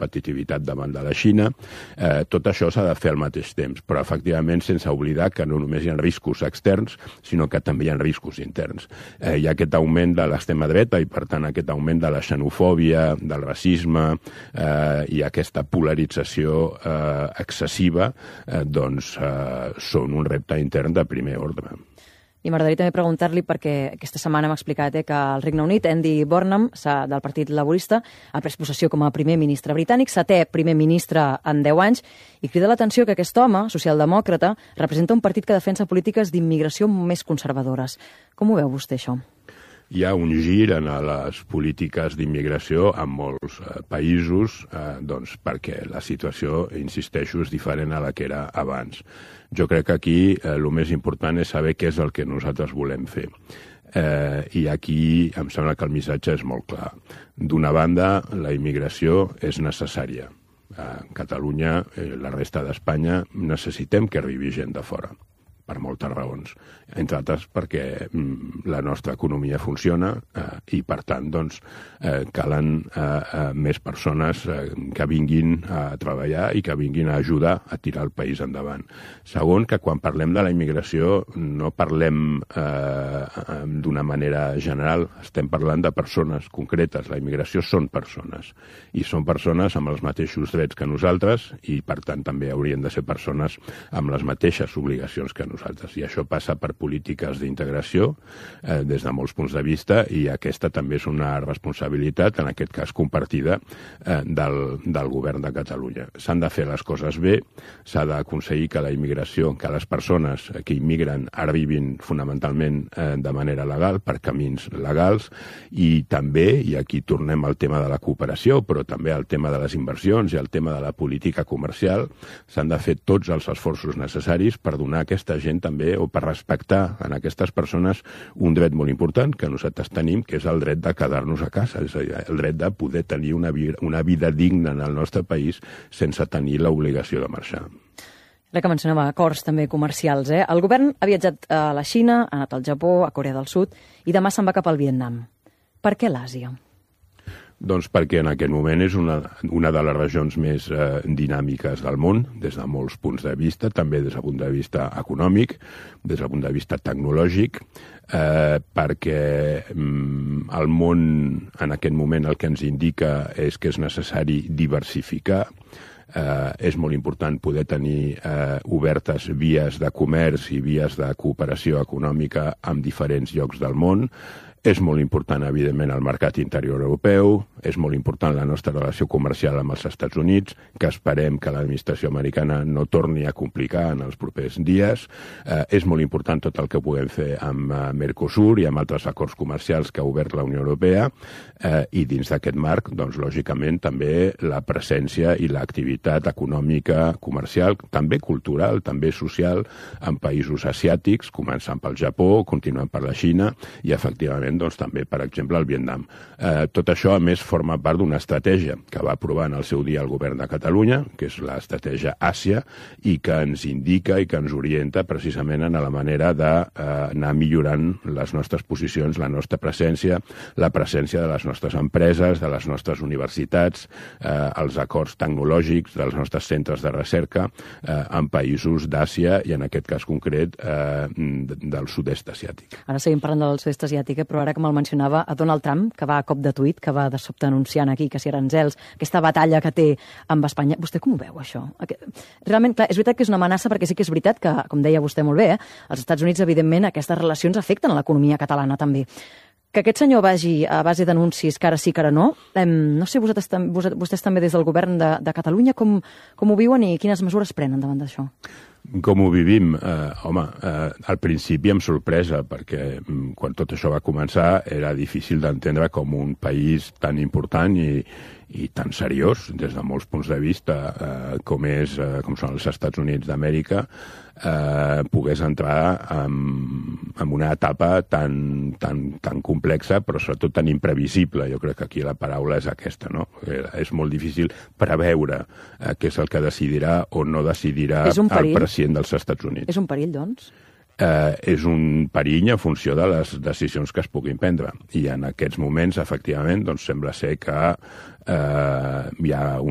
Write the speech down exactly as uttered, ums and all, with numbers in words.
competitivitat davant de la Xina. Eh, tot això s'ha de fer al mateix temps, però efectivament sense oblidar que no només hi ha riscos externs, sinó que també hi ha riscos interns. Eh, hi ha aquest augment de l'extrema dreta i, per tant, aquest augment de la xenofòbia, del racisme eh, i aquesta polarització eh, excessiva, eh, doncs eh, són un repte intern de primer ordre. I m'agradaria també preguntar-li, perquè aquesta setmana m'ha explicat eh, que al Regne Unit Andy Burnham, del Partit Laborista, ha pres possessió com a primer ministre britànic, setè primer ministre en deu anys, i crida l'atenció que aquest home, socialdemòcrata, representa un partit que defensa polítiques d'immigració més conservadores. Com ho veu vostè, això? Hi ha un gir en les polítiques d'immigració en molts eh, països, eh, doncs perquè la situació, insisteixo, és diferent a la que era abans. Jo crec que aquí eh, el més important és saber què és el que nosaltres volem fer. Eh, I aquí em sembla que el missatge és molt clar. D'una banda, la immigració és necessària. A Catalunya, eh, la resta d'Espanya, necessitem que arribi gent de fora, per moltes raons, entre altres perquè mm, la nostra economia funciona eh, i, per tant, doncs, eh, calen eh, eh, més persones eh, que vinguin a treballar i que vinguin a ajudar a tirar el país endavant. Segon, que quan parlem de la immigració no parlem eh, d'una manera general, estem parlant de persones concretes. La immigració són persones, i són persones amb els mateixos drets que nosaltres i, per tant, també haurien de ser persones amb les mateixes obligacions que nosaltres. I això passa per polítiques d'integració eh, des de molts punts de vista, i aquesta també és una responsabilitat, en aquest cas compartida, eh, del, del govern de Catalunya. S'han de fer les coses bé, s'ha d'aconseguir que la immigració, que les persones que immigren arribin fonamentalment eh, de manera legal, per camins legals, i també, i aquí tornem al tema de la cooperació, però també al tema de les inversions i al tema de la política comercial, s'han de fer tots els esforços necessaris per donar a aquesta gent també, o per respectar en aquestes persones un dret molt important que nosaltres tenim, que és el dret de quedar-nos a casa, és a dir, el dret de poder tenir una vida, una vida digna en el nostre país sense tenir l'obligació de marxar. Ara que mencionava acords també comercials, eh? El govern ha viatjat a la Xina, ha anat al Japó, a Corea del Sud, i demà se'n va cap al Vietnam. Per què l'Àsia? Doncs perquè en aquest moment és una, una de les regions més eh, dinàmiques del món, des de molts punts de vista, també des del punt de vista econòmic, des del punt de vista tecnològic, eh, perquè mm, el món en aquest moment el que ens indica és que és necessari diversificar. Eh, és molt important poder tenir eh, obertes vies de comerç i vies de cooperació econòmica en diferents llocs del món. És molt important, evidentment, el mercat interior europeu, és molt important la nostra relació comercial amb els Estats Units, que esperem que l'administració americana no torni a complicar en els propers dies. Eh, és molt important tot el que puguem fer amb eh, Mercosur i amb altres acords comercials que ha obert la Unió Europea, eh, i dins d'aquest marc, doncs, lògicament, també la presència i l'activitat econòmica, comercial, també cultural, també social, en països asiàtics, començant pel Japó, continuant per la Xina i, efectivament, doncs, també, per exemple, el Vietnam. Eh, tot això, a més, forma part d'una estratègia que va aprovar en el seu dia el govern de Catalunya, que és l'estratègia Àsia, i que ens indica i que ens orienta precisament en la manera d'anar eh, millorant les nostres posicions, la nostra presència, la presència de les nostres empreses, de les nostres universitats, eh, els acords tecnològics dels nostres centres de recerca eh, en països d'Àsia i, en aquest cas concret, eh, del sud-est asiàtic. Ara seguim parlant del sud-est asiàtic, però ara que me'l mencionava, a Donald Trump, que va a cop de tuit, que va de sobte anunciant aquí que si aranzels, aquesta batalla que té amb Espanya. Vostè com ho veu, això? Realment, clar, és veritat que és una amenaça, perquè sí que és veritat que, com deia vostè molt bé, eh, als Estats Units, evidentment, aquestes relacions afecten a l'economia catalana també. Que aquest senyor vagi a base d'anuncis que ara sí, que ara no, eh, no sé, vosaltres, vostès també des del govern de, de Catalunya, com, com ho viuen i quines mesures prenen davant d'això? Com ho vivim? Eh, home, eh, al principi amb sorpresa, perquè mm, quan tot això va començar era difícil d'entendre com un país tan important i, i tan seriós, des de molts punts de vista, eh, com, és, eh, com són els Estats Units d'Amèrica, eh, pogués entrar en, en una etapa tan, tan, tan complexa, però sobretot tan imprevisible. Jo crec que aquí la paraula és aquesta, no? Eh, és molt difícil preveure eh, què és el que decidirà o no decidirà el president dels Estats Units. És un perill, doncs? Eh, és un perill en funció de les decisions que es puguin prendre. I en aquests moments, efectivament, doncs, sembla ser que eh, hi ha un